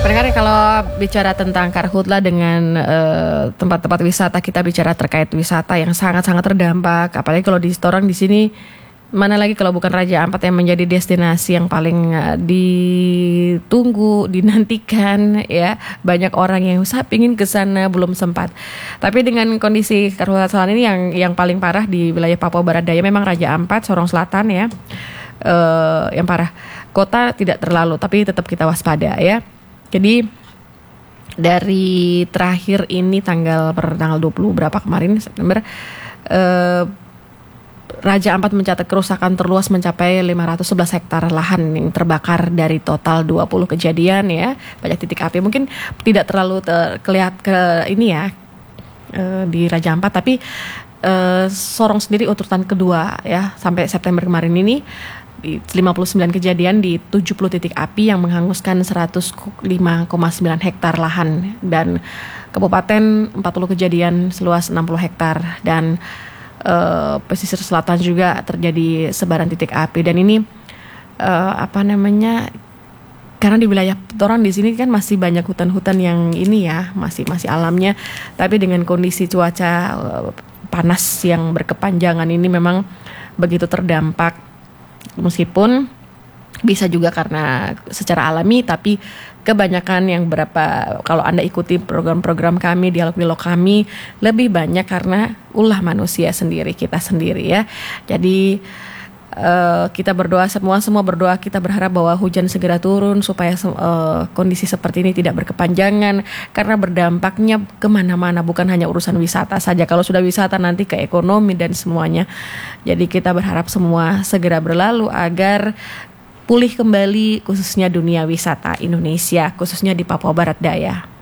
Karena kalau bicara tentang karhutla dengan tempat-tempat wisata, kita bicara terkait wisata yang sangat-sangat terdampak. Apalagi kalau di orang di sini, mana lagi kalau bukan Raja Ampat yang menjadi destinasi yang paling ditunggu, dinantikan ya. Banyak orang yang pingin ke sana belum sempat. Tapi dengan kondisi karhutla selatan ini yang paling parah di wilayah Papua Barat Daya memang Raja Ampat, Sorong Selatan ya. Yang parah. Kota tidak terlalu, tapi tetap kita waspada ya. Jadi dari terakhir ini tanggal 20 berapa kemarin September, Raja Ampat mencatat kerusakan terluas mencapai 511 hektar lahan yang terbakar dari total 20 kejadian ya. Banyak titik api, mungkin tidak terlalu kelihatan ini ya di Raja Ampat, tapi Sorong sendiri urutan kedua ya sampai September kemarin ini. 59 kejadian di 70 titik api yang menghanguskan 105,9 hektar lahan, dan kabupaten 40 kejadian seluas 60 hektar, dan pesisir selatan juga terjadi sebaran titik api. Dan ini karena di wilayah orang di sini kan masih banyak hutan-hutan yang ini ya, masih alamnya, tapi dengan kondisi cuaca panas yang berkepanjangan ini memang begitu terdampak. Meskipun bisa juga karena secara alami, tapi kebanyakan yang kalau Anda ikuti program-program kami, dialog-dialog kami, lebih banyak karena ulah manusia sendiri, kita sendiri ya. Jadi kita berdoa, semua berdoa, kita berharap bahwa hujan segera turun supaya kondisi seperti ini tidak berkepanjangan, karena berdampaknya kemana-mana, bukan hanya urusan wisata saja. Kalau sudah wisata nanti ke ekonomi dan semuanya. Jadi kita berharap semua segera berlalu agar pulih kembali, khususnya dunia wisata Indonesia, khususnya di Papua Barat Daya.